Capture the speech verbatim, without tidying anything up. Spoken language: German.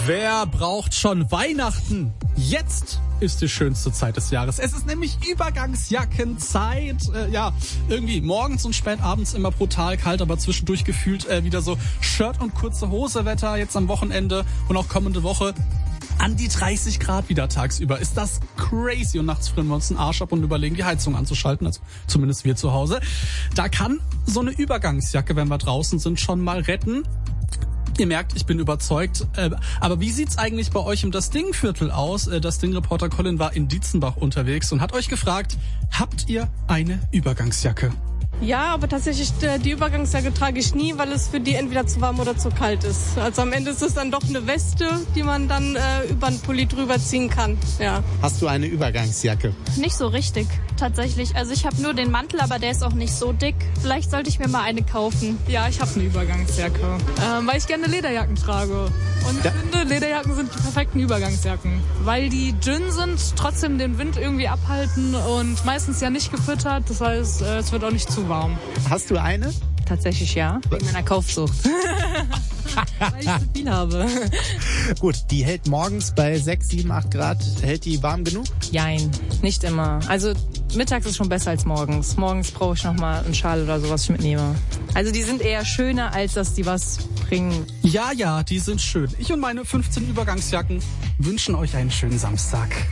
Wer braucht schon Weihnachten? Jetzt ist die schönste Zeit des Jahres. Es ist nämlich Übergangsjackenzeit. Äh, ja, irgendwie morgens und spät abends immer brutal kalt, aber zwischendurch gefühlt äh, wieder so Shirt und kurze Hose Wetter jetzt am Wochenende und auch kommende Woche. An die dreißig Grad wieder tagsüber. Ist das crazy? Und nachts frieren wir uns den Arsch ab und überlegen, die Heizung anzuschalten. Also zumindest wir zu Hause. Da kann so eine Übergangsjacke, wenn wir draußen sind, schon mal retten. Ihr merkt, ich bin überzeugt. Äh, aber wie sieht's eigentlich bei euch im Das Ding-Viertel aus? Äh, Das Ding-Reporter Colin war in Dietzenbach unterwegs und hat euch gefragt, habt ihr eine Übergangsjacke? Ja, aber tatsächlich äh, die Übergangsjacke trage ich nie, weil es für die entweder zu warm oder zu kalt ist. Also am Ende ist es dann doch eine Weste, die man dann äh, über einen Pulli drüber ziehen kann. Ja. Hast du eine Übergangsjacke? Nicht so richtig, tatsächlich. Also ich habe nur den Mantel, aber der ist auch nicht so dick. Vielleicht sollte ich mir mal eine kaufen. Ja, ich habe eine Übergangsjacke, ähm, weil ich gerne Lederjacken trage. Und ich ja. finde, Lederjacken sind die perfekten Übergangsjacken, weil die dünn sind, trotzdem den Wind irgendwie abhalten und meistens ja nicht gefüttert. Das heißt, äh, es wird auch nicht zu warm. Hast du eine? Tatsächlich ja, wegen meiner Kaufsucht. Weil ich zu viel habe. Gut, die hält morgens bei sechs, sieben, acht Grad. Hält die warm genug? Jein, nicht immer. Also mittags ist schon besser als morgens. Morgens brauche ich noch mal einen Schal oder so, was ich mitnehme. Also die sind eher schöner, als dass die was bringen. Ja, ja, die sind schön. Ich und meine fünfzehn Übergangsjacken wünschen euch einen schönen Samstag.